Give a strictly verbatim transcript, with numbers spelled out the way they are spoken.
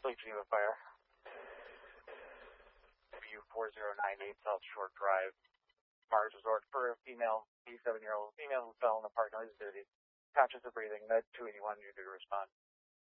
Lake Geneva Fire. W four zero nine eight South Shore Drive. Mars Resort for a female, eighty-seven-year-old female who fell in the park, noise duty. Conscious of breathing, med two eighty-one, you do respond.